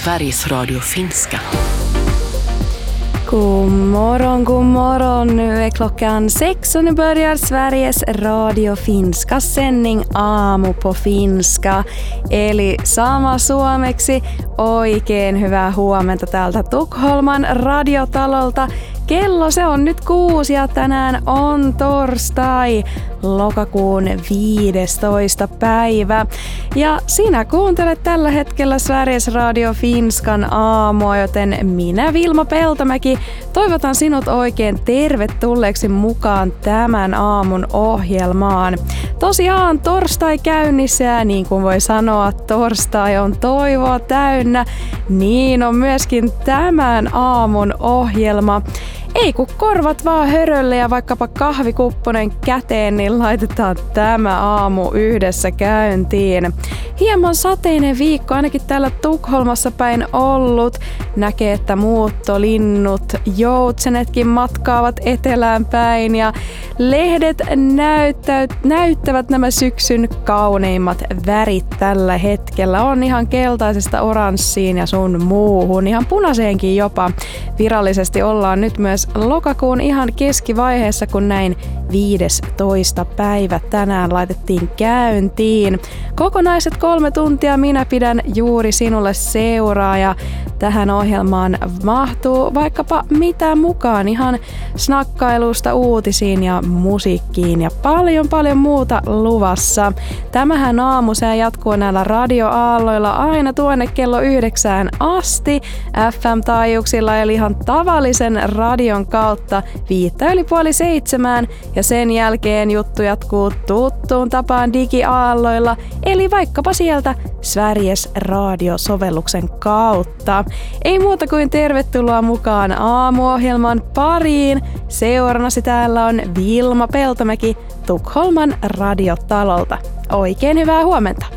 Sveriges Radio Finska. God morgon. Nu är klockan 6 och nu börjar Sveriges Radio Finska sändning Aamu på finska. Eli sama suomeksi oikein hyvää huomenta täältä Tukholman radiotalolta. Kello se on nyt 6 ja tänään on torstai, lokakuun 15. päivä. Ja sinä kuuntelet tällä hetkellä Sveriges Radio Finskan aamua, joten minä Vilma Peltomäki toivotan sinut oikein tervetulleeksi mukaan tämän aamun ohjelmaan. Tosiaan torstai käynnissä ja niin kuin voi sanoa, torstai on toivoa täynnä, niin on myöskin tämän aamun ohjelma. Ei kun korvat vaan hörölle ja vaikkapa kahvikupponen käteen, niin laitetaan tämä aamu yhdessä käyntiin. Hieman sateinen viikko ainakin täällä Tukholmassa päin ollut. Näkee, että muuttolinnut, joutsenetkin matkaavat etelään päin ja lehdet näyttävät nämä syksyn kauneimmat värit tällä hetkellä. On ihan keltaisesta oranssiin ja sun muuhun, ihan punaiseenkin jopa. Virallisesti ollaan nyt myös lokakuun ihan keskivaiheessa, kun näin 15. päivä tänään laitettiin käyntiin. Kokonaiset 3 tuntia minä pidän juuri sinulle seuraa ja tähän ohjelmaan mahtuu vaikkapa mitä mukaan, ihan snakkailusta uutisiin ja musiikkiin ja paljon muuta luvassa. Tämähän aamusää jatkuu näillä radioaalloilla aina tuonne kello 9 asti FM-taajuuksilla eli ihan tavallisen radion kautta 6:05 ja sen jälkeen juttu jatkuu tuttuun tapaan digiaalloilla eli vaikkapa sieltä Sveriges Radio-sovelluksen kautta. Ei muuta kuin tervetuloa mukaan aamuohjelman pariin. Seurannasi täällä on Vilma Peltomäki Tukholman radiotalolta. Oikein hyvää huomenta!